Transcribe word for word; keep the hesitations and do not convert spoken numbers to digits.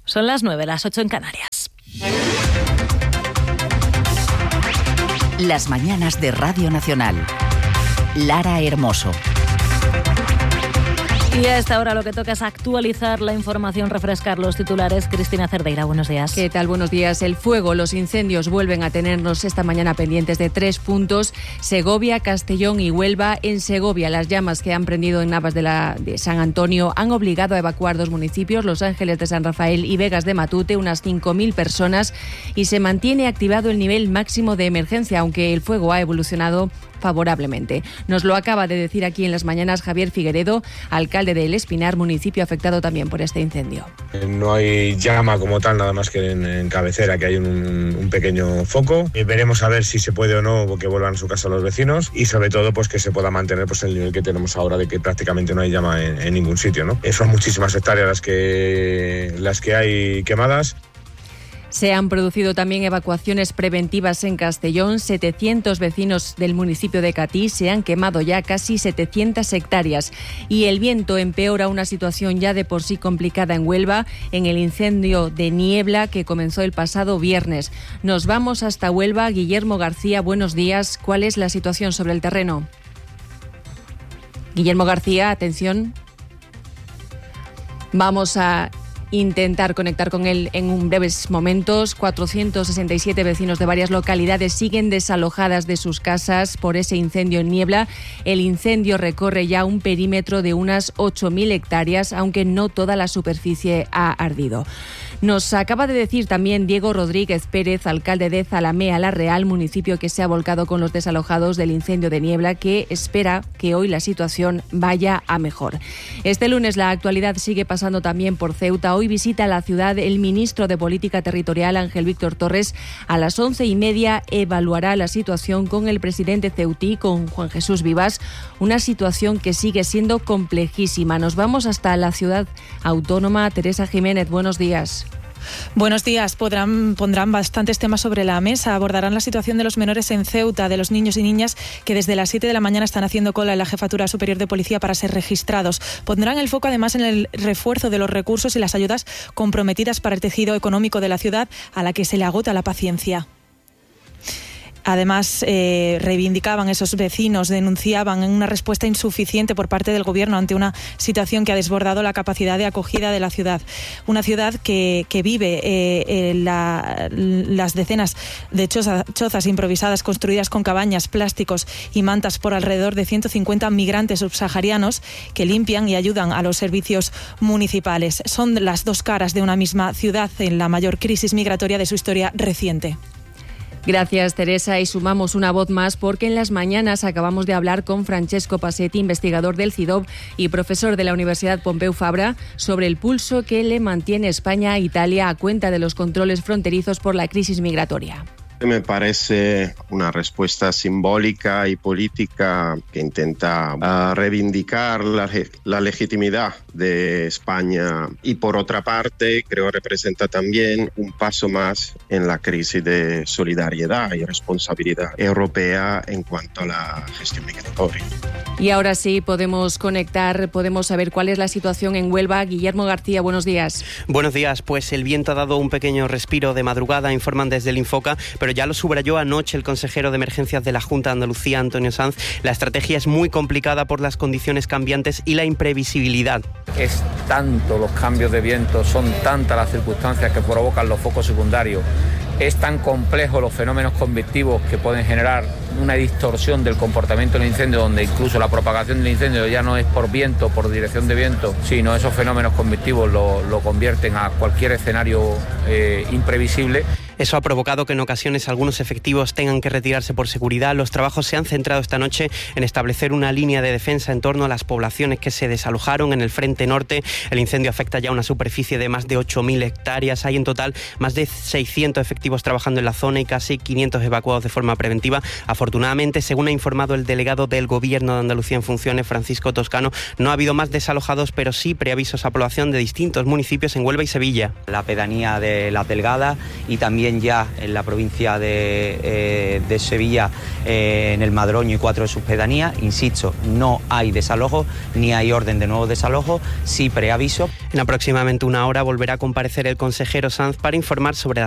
Son las nueve, las ocho en Canarias. Las mañanas de Radio Nacional. Lara Hermoso. Y a esta hora lo que toca es actualizar la información, refrescar los titulares. Cristina Cerdeira, buenos días. ¿Qué tal? Buenos días. El fuego, los incendios vuelven a tenernos esta mañana pendientes de tres puntos: Segovia, Castellón y Huelva. En Segovia, las llamas que han prendido en Navas de, la, de San Antonio han obligado a evacuar dos municipios, Los Ángeles de San Rafael y Vegas de Matute, unas cinco mil personas, y se mantiene activado el nivel máximo de emergencia, aunque el fuego ha evolucionado favorablemente. Nos lo acaba de decir aquí en las mañanas Javier Figueredo, alcalde de El Espinar, municipio afectado también por este incendio. No hay llama como tal, nada más que en, en cabecera, que hay un, un pequeño foco. Eh, veremos a ver si se puede o no que vuelvan a su casa los vecinos, y sobre todo pues que se pueda mantener pues el nivel que tenemos ahora de que prácticamente no hay llama en, en ningún sitio, ¿no? Eh, son muchísimas hectáreas las que, las que hay quemadas. Se han producido también evacuaciones preventivas en Castellón. setecientos vecinos del municipio de Catí, se han quemado ya casi setecientas hectáreas. Y el viento empeora una situación ya de por sí complicada en Huelva, en el incendio de niebla que comenzó el pasado viernes. Nos vamos hasta Huelva. Guillermo García, buenos días. ¿Cuál es la situación sobre el terreno? Guillermo García, atención. Vamos a intentar conectar con él en un breves momentos. cuatrocientos sesenta y siete vecinos de varias localidades siguen desalojadas de sus casas por ese incendio en niebla. El incendio recorre ya un perímetro de unas ocho mil hectáreas, aunque no toda la superficie ha ardido. Nos acaba de decir también Diego Rodríguez Pérez, alcalde de Zalamea la Real, municipio que se ha volcado con los desalojados del incendio de niebla, que espera que hoy la situación vaya a mejor. Este lunes la actualidad sigue pasando también por Ceuta. Hoy visita la ciudad el ministro de Política Territorial, Ángel Víctor Torres. A las once y media evaluará la situación con el presidente ceutí, con Juan Jesús Vivas, una situación que sigue siendo complejísima. Nos vamos hasta la ciudad autónoma. Teresa Jiménez, buenos días. Buenos días. Podrán, pondrán bastantes temas sobre la mesa. Abordarán la situación de los menores en Ceuta, de los niños y niñas que desde las siete de la mañana están haciendo cola en la Jefatura Superior de Policía para ser registrados. Pondrán el foco además en el refuerzo de los recursos y las ayudas comprometidas para el tejido económico de la ciudad, a la que se le agota la paciencia. Además, eh, reivindicaban esos vecinos, denunciaban una respuesta insuficiente por parte del Gobierno ante una situación que ha desbordado la capacidad de acogida de la ciudad. Una ciudad que, que vive eh, eh, la, las decenas de choza, chozas improvisadas construidas con cabañas, plásticos y mantas por alrededor de ciento cincuenta migrantes subsaharianos que limpian y ayudan a los servicios municipales. Son las dos caras de una misma ciudad en la mayor crisis migratoria de su historia reciente. Gracias, Teresa, y sumamos una voz más porque en las mañanas acabamos de hablar con Francesco Passetti, investigador del CIDOB y profesor de la Universidad Pompeu Fabra, sobre el pulso que le mantiene España a Italia a cuenta de los controles fronterizos por la crisis migratoria. Me parece una respuesta simbólica y política que intenta uh, reivindicar la, la legitimidad de España, y por otra parte creo representa también un paso más en la crisis de solidaridad y responsabilidad europea en cuanto a la gestión migratoria. Y ahora sí podemos conectar, podemos saber cuál es la situación en Huelva. Guillermo García, buenos días. Buenos días, pues el viento ha dado un pequeño respiro de madrugada, informan desde el Infoca, pero ya lo subrayó anoche el consejero de Emergencias de la Junta de Andalucía, Antonio Sanz. La estrategia es muy complicada por las condiciones cambiantes y la imprevisibilidad. Es tanto los cambios de viento, son tantas las circunstancias que provocan los focos secundarios, es tan complejo los fenómenos convectivos que pueden generar una distorsión del comportamiento del incendio, donde incluso la propagación del incendio ya no es por viento, por dirección de viento, sino esos fenómenos convectivos lo, lo convierten a cualquier escenario eh, imprevisible. Eso ha provocado que en ocasiones algunos efectivos tengan que retirarse por seguridad. Los trabajos se han centrado esta noche en establecer una línea de defensa en torno a las poblaciones que se desalojaron en el frente norte. El incendio afecta ya una superficie de más de ocho mil hectáreas. Hay en total más de seiscientos efectivos trabajando en la zona y casi quinientos evacuados de forma preventiva. Afortunadamente, según ha informado el delegado del Gobierno de Andalucía en funciones, Francisco Toscano, no ha habido más desalojados, pero sí preavisos a población de distintos municipios en Huelva y Sevilla. La pedanía de Las Delgadas y también también ya en la provincia de, eh, de Sevilla, eh, en el Madroño y cuatro de sus pedanías. Insisto, no hay desalojo ni hay orden de nuevo desalojo, sí preaviso. En aproximadamente una hora volverá a comparecer el consejero Sanz para informar sobre la